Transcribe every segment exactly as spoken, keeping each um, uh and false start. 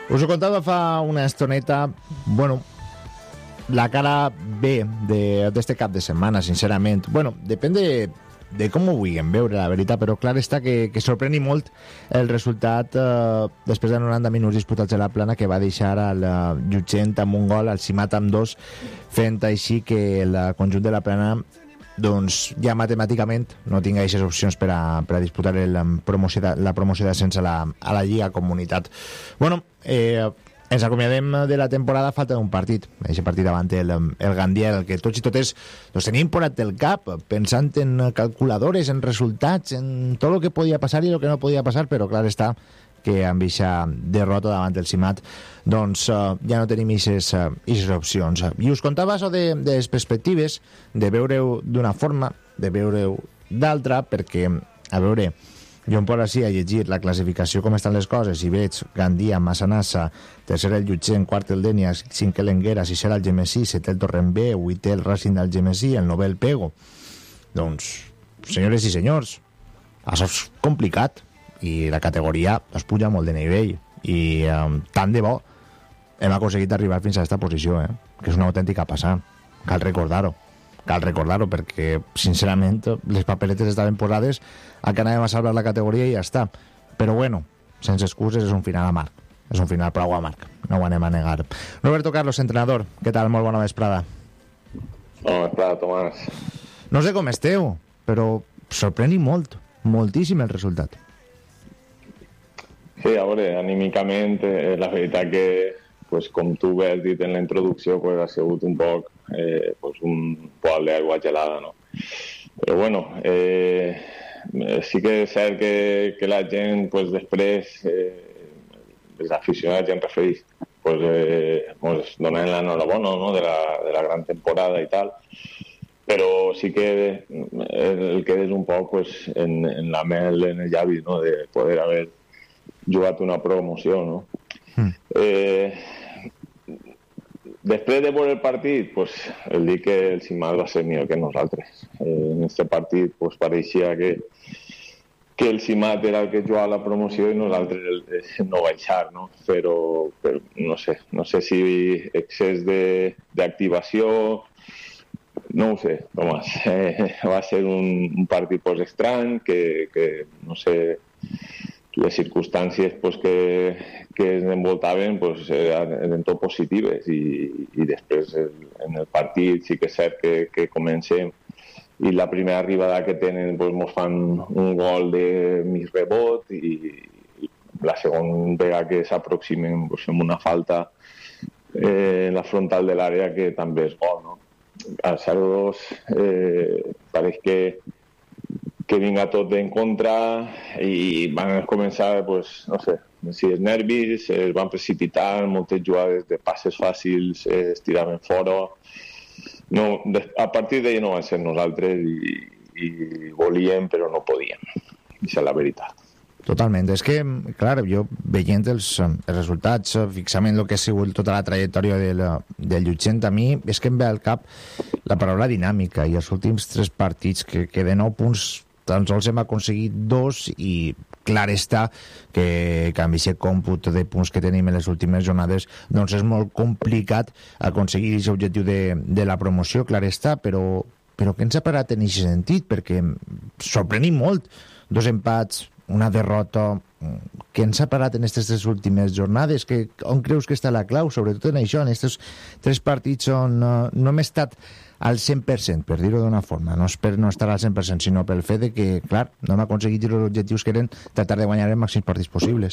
Us ho contava fa una estoneta, bueno, la cara B d'este cap de setmana, sincerament. Bueno, depèn de, de com ho vulguem veure, la veritat, però clar està que, que sorpreni molt el resultat eh, després de noranta minuts disputats a la plana, que va deixar al Llutxent amb un gol, al Simat amb dos, fent així que el conjunt de la plana doncs ja matemàticament no tinga aquestes opcions per a, per a disputar el, promoció de, la promoció d'ascens a, la, a la Lliga Comunitat. Bueno, eh, ens acomiadem de la temporada, falta un partit, aquest partit davant el, el Gandia, el que tots i totes doncs, tenim porat del cap, pensant en calculadores, en resultats, en tot el que podia passar i el que no podia passar, però clar està que amb aquesta derrota davant del Simat doncs uh, ja no tenim aquestes uh, opcions. I us contava això de, de les perspectives, de veure-ho d'una forma, de veure-ho d'altra, perquè, a veure, jo em poso així a llegir la classificació, com estan les coses, i veig Gandia, Massanassa, tercer el Llutxent, quart el Dènia, cinquè l'Enguera, sisè el Gemesí, setè el Torrent-B, vuitè el Racing del Gemesí, el novè el Pego. Doncs, senyores i senyors, això és complicat, i la categoria es puja molt de nivell i um, tant de bo hem aconseguit arribar fins a aquesta posició, eh? Que és una autèntica passada, cal recordar-ho cal recordar-ho perquè sincerament les papeletes estaven posades a que anàvem a salvar la categoria i ja està, però bueno, sense excuses, és un final amarg, és un final prou amarg, no ho anem a negar. Roberto Carlos, entrenador, què tal? Molt bona vesprada. Bona vesprada, Tomàs. No sé com esteu, però sorprèn molt, moltíssim el resultat. Sí, a veure, anímicament, eh, la veritat que, pues, com tu bé has dit en la introducció, pues, ha sigut un poc eh, pues, un poc d'aigua gelada, no? Però bueno, eh, sí que és cert que, que la gent, pues, després, eh, els aficionats, ja em referís, pues, eh, pues, donen l'enhorabona, no?, de la, de la gran temporada i tal, però sí que el que és un poc, pues, en, en la mel, en el llavi, no?, de poder haver jugat una promoció, no? Mm. Eh, després de veure el partit, pues, el dir que el Simat va ser millor que nosaltres. Eh, en aquest partit pues, pareixia que, que el Simat era el que jugava la promoció i nosaltres el, el no baixar, no? Però, però no sé, no sé si excés d'activació, no ho sé, Tomàs. Eh, va ser un, un partit pues, estrany que, que no sé, les circumstàncies pues, que, que es envoltaven pues, eren, eren tot positives i, i després el, en el partit sí que és cert que, que comencem i la primera arribada que tenen pues, mos fan un gol de mig rebot i, i la segona vegada que s'aproximen pues, fem una falta eh, en la frontal de l'àrea que també és gol, no? Al zero dos eh, pareix que que vinga tot en contra i van començar, pues, no sé, si els nervis, es van precipitar, moltes jugades de passes fàcils es tiraven fora. No, de, a partir d'ahir no van ser nosaltres i, i volíem però no podíem. Això és la veritat. Totalment. És que, clar, jo veient els, els resultats, fixament el que ha sigut tota la trajectòria del, del Llutxent, a mi és que em ve al cap la paraula dinàmica i els últims tres partits que, que de nou punts tan sols hem aconseguit dos i clar està que, que amb aquest còmput de punts que tenim en les últimes jornades doncs és molt complicat aconseguir aquest objectiu de, de la promoció, clar està, però, però què ens ha parat en aquest sentit? Perquè sorprenim molt, dos empats, una derrota, què ens ha parat en aquestes tres últimes jornades? Que, on creus que està la clau? Sobretot en això, en aquests tres partits on uh, no hem estat al cent per cent, per dir-ho d'una forma, no és per no estar al cent per cent, sinó pel fet de que, clar, no hem aconseguit els objectius que eren tratar de guanyar els màxims partits possibles.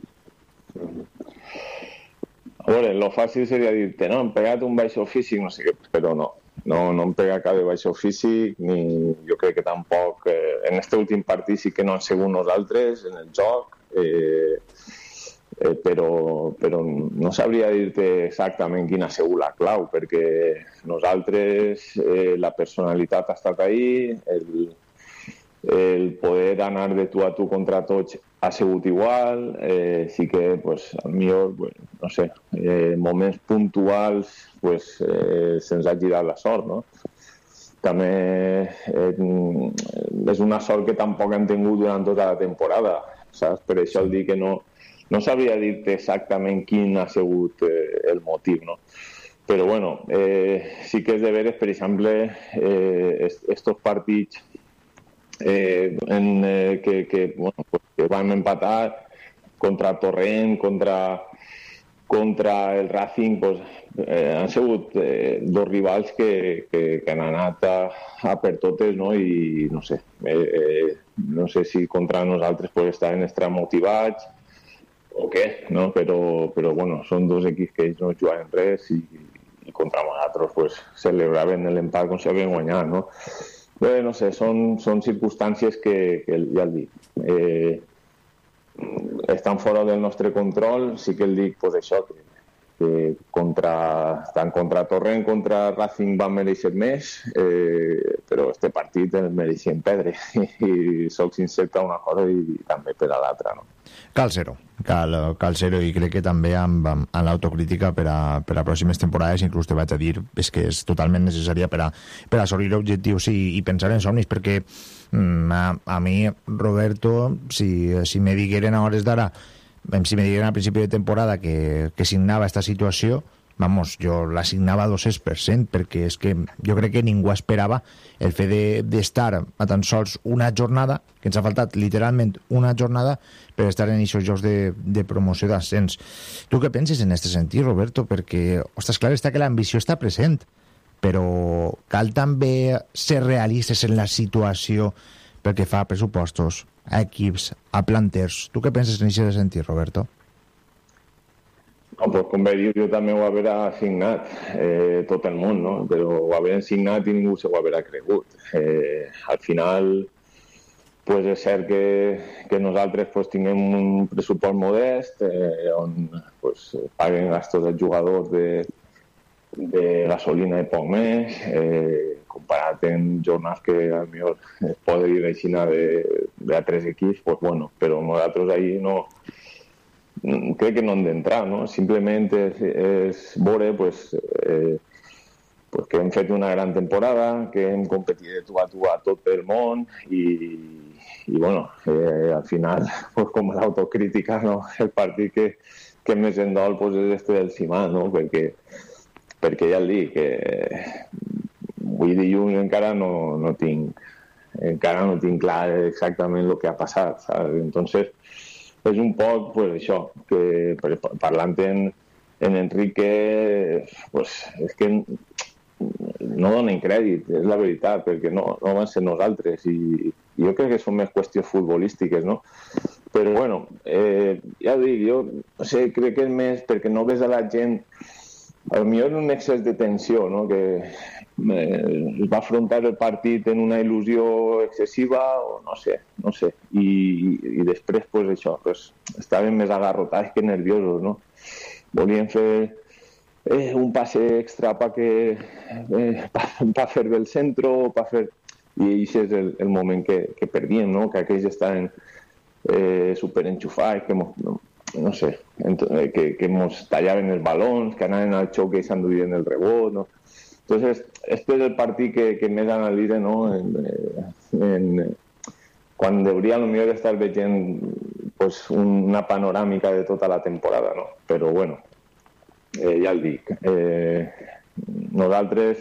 A veure, lo fàcil seria dir-te, no, hem pegat un baixo físic, no sé què, però no, no, no hem pegat cap de baixo físic, ni jo crec que tampoc, eh, en aquest últim partit sí que no han sigut nosaltres en el joc, eh, Eh, però, però no sabria dir-te exactament quina ha sigut la clau, perquè nosaltres, eh, la personalitat ha estat ahí, el, el poder anar de tu a tu contra tots ha sigut igual, eh, sí que, pues, millor, pues, no sé, eh, moments puntuals, pues, eh, se'ns ha girat la sort, no? També eh, és una sort que tampoc hem tingut durant tota la temporada, saps? Per això el dir que no no sabria dir-te exactament quin ha sigut eh, el motiu, no? Però, bueno, eh, sí que és de veres, per exemple, eh, estos partits eh, en, eh, que, que, bueno, pues, que vam empatar contra Torrent, contra, contra el Racing, pues, eh, han sigut eh, dos rivals que, que, que han anat a, a per totes, no? I no sé, eh, eh, no sé si contra nosaltres pues, estaven extramotivats o què, no? Però, però bueno, són dos equips que ells no juguen res i, i contra nosaltres pues, celebraven l'empat com si havien guanyat, no? Bé, no sé, són, són circumstàncies que, que ja el dic, eh, estan fora del nostre control. Sí que el dic, pues, això, que, que contra, tant contra Torrent, contra Racing van mereixer més, eh, però este partit el mereixien perdre, i soc sincer per una cosa i també per a l'altra, no? Cal ser-ho, cal, cal ser-ho, i crec que també amb, amb, amb l'autocrítica per a, per a pròximes temporades, inclús te vaig a dir és que és totalment necessària per a, per a assolir objectius i, i pensar en somnis, perquè mm, a, a mi, Roberto, si, si me digueren a hores d'ara, si me digueren al principi de temporada que, que signava esta situació, vamos, jo l'assignava a dos per cent, perquè és que jo crec que ningú esperava el fet d'estar de, a tan sols una jornada, que ens ha faltat literalment una jornada per estar en aquests jocs de, de promoció d'ascens. Tu què penses en aquest sentit, Roberto? Perquè, ostres, clar està que l'ambició està present, però cal també ser realistes en la situació pel que fa a pressupostos, a equips, a planters. Tu què penses en aquest sentit, Roberto? No, pues, com bé dius, jo també ho haver assignat eh, tot el món, no? Però ho haver assignat i ningú se ho haver cregut. Eh, al final, pues, és cert que, que nosaltres pues, tinguem un pressupost modest eh, on pues, paguen gastos dels jugadors de, de gasolina i poc més, eh, comparat amb jornades que potser es poden dir així de, de a tres equips, pues, bueno, però nosaltres ahí no... crec que no hem d'entrar, no? Simplement és, és veure pues, eh, pues que hem fet una gran temporada, que hem competit de tu a tu a tot el món i, i bueno, eh, al final, pues, com l'autocrítica, no? El partit que, que més em dol pues, és este del Simà, no? Perquè, perquè ja el dic, que avui dilluns encara no, no tinc encara no tinc clar exactament el que ha passat, saps? Entonces, és un poc, pues, això, que parlant en, en Enrique, pues, és que no donen crèdit, és la veritat, perquè no, no van ser nosaltres, i, i jo crec que són més qüestions futbolístiques, no? Però, bueno, eh, ja ho dic, jo no sé, crec que és més perquè no ves a la gent, potser un excés de tensió, no? Que es va afrontar el partit en una il·lusió excessiva o no sé, no sé. I, i després, pues, això, pues, estaven més agarrotats que nerviosos, no? Volien fer eh, un passe extra per que eh, pa, pa fer del centre, pa fer... I això és el, el moment que, que perdíem, no? Que aquells estaven eh, superenxufats, que no, no sé, que, que mos tallaven els balons, que anaven al xoc i s'enduien el rebot, no? Entonces, este es el partit que, que més analitza, no? En, en, quan hauria potser estar veient pues, una panoràmica de tota la temporada, no? Però, bueno, eh, ja el dic. Eh, nosaltres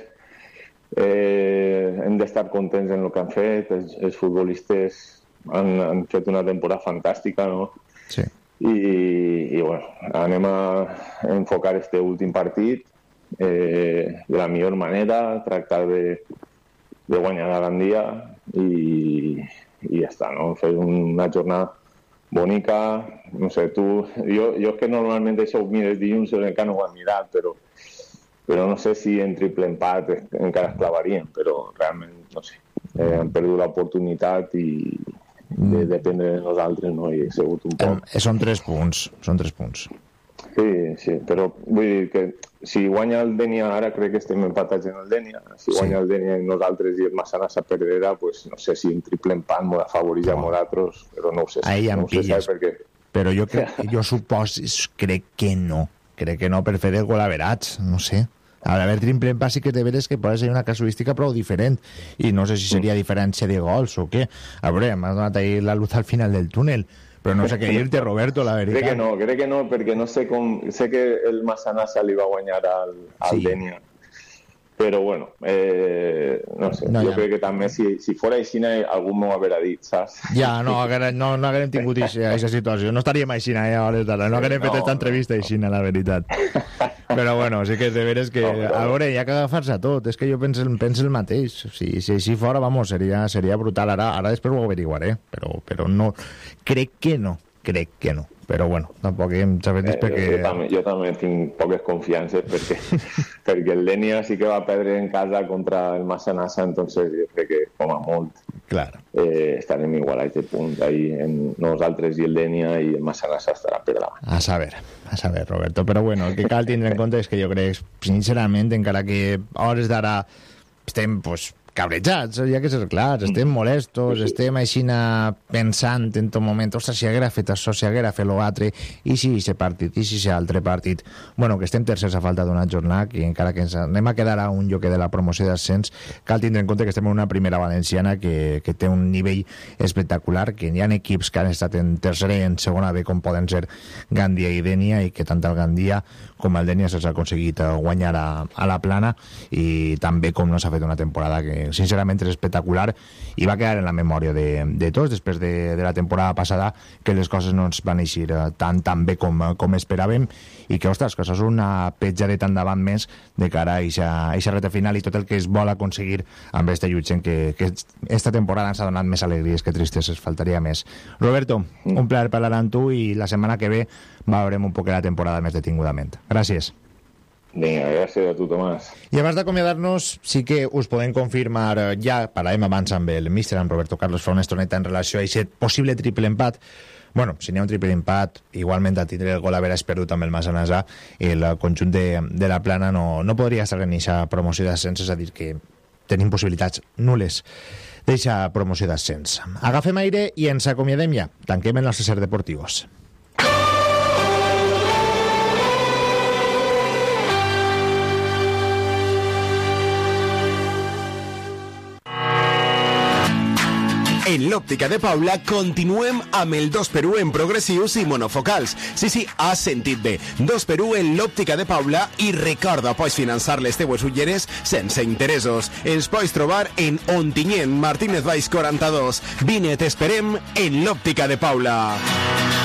eh, hem d'estar contents en el que han fet. Els, els futbolistes han, han fet una temporada fantàstica, no? Sí. I, i bueno, anem a enfocar este últim partit Eh, de la millor manera, tractar de, de guanyar a Gandia i, i ja està, no? Fer una jornada bonica, no sé, tu... Jo, jo és que normalment això ho mires dilluns, encara no ho he mirat, però, però no sé si en triple empat encara es clavarien, però realment, no sé, eh, han perdut l'oportunitat i de dependre de nosaltres, no? I he sigut un poc... Eh, són tres punts, són tres punts. Sí, sí, però vull dir que si guanya el Denia, ara crec que estem empatats en el Denia, si guanya sí. el Denia i nosaltres i el Massanassa perdrà, pues no sé si en triple empat m'ho afavoreix a nosaltres, però no ho sé. Ahí no em pilles, perquè... però jo, crec, jo supos, crec que no, crec que no per fer el gol averats, no sé. A veure, triple empat sí que de veres que pot ser una casuística prou diferent, i no sé si seria diferència de gols o què. A veure, m'ha donat ahir la luz al final del túnel, però no sé què dir-te, Roberto, la veritat. Crec que no, crec que no, perquè no sé com... Sé que el Massanassa li va guanyar al, al Sí. Dénia, però bueno, eh, no sé, No, jo ja. crec que també si, si fora així algú m'ho haurà dit, saps? Ja, no, haguera- no, no haguérem tingut aquesta situació. No estaríem així, eh, a hores d'ara. No haguérem fet No, aquesta entrevista no, així, la veritat. Però bueno, sí que és de veres que... No, però- A veure, hi ha que agafar-se a tot. És que jo penso, penso el mateix. Si, si així fora, vamos, seria, seria brutal. Ara, ara després ho averiguaré, però, però no... Crec que no, crec que no. Però bueno, tampoc hem sabut Eh, perquè... jo, també, jo també tinc poques confiances perquè, perquè el Dénia sí que va perdre en casa contra el Massanassa, entonces jo crec que com a molt Clar. eh, estarem igual a aquest punt ahí en nosaltres i el Dénia, i el Massanassa estarà per davant. A saber, a saber, Roberto. Però bueno, el que cal tindre en compte és que jo crec, sincerament, encara que a hores d'ara estem, pues, cabrejats, hi ha que ser clars, estem molestos, Sí, sí. estem així pensant en tot moment, ostres, si haguera fet això, si haguera fet l'altre, i si aquest partit, i si aquest altre partit. Bueno, que estem tercers a falta d'una jornada, i encara que ens anem a quedar a un lloc de la promoció d'ascens, cal tindre en compte que estem en una primera valenciana que, que té un nivell espectacular, que hi ha equips que han estat en tercera i en segona B, com poden ser Gandia i Dénia, i que tant el Gandia com el Dénia se'ls ha aconseguit eh, guanyar a, a la plana, i també com no s'ha fet una temporada que sincerament és espectacular i va quedar en la memòria de, de tots després de, de la temporada passada, que les coses no ens van eixir eh, tan, tan bé com, com esperàvem, i que, ostres, que això és una petjadeta endavant més de cara a aquesta reta final i tot el que es vol aconseguir amb este Llutxent, que, que esta temporada ens ha donat més alegries que tristes, faltaria més. Roberto, un plaer parlar amb tu, i la setmana que ve veurem un poc la temporada més detingudament. Gràcies. Vinga, gràcies a tu, Tomàs. I abans d'acomiadar-nos, sí que us podem confirmar, eh, ja parlàvem abans amb el míster, amb Roberto Carlos, fa una estoneta en relació a aquest possible triple empat. Bueno, si n'hi ha un triple empat, igualment a tindre el gol a haver perdut amb el Massanassa, el conjunt de, de la Plana no, no podria estar en aquesta promoció d'ascens, és a dir, que tenim possibilitats nules d'eixa promoció d'ascens. Agafem aire i ens acomiadem ja. Tanquem els éssers deportivos. En l'òptica de Paula continuem amb el dos per u en progressius i monofocals. Sí, sí, has sentit bé. dos per u en l'òptica de Paula, i recorda, pots finançar les teues ulleres sense interessos. Ens pots trobar en Ontinyent, Martínez Valls quaranta-dos. Vine, t'esperem en l'òptica de Paula.